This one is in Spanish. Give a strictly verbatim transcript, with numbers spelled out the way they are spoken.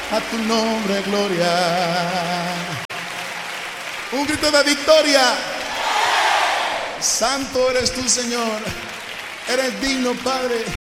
a tu nombre, gloria. Un grito de victoria. Santo eres tú, Señor. Eres digno, Padre.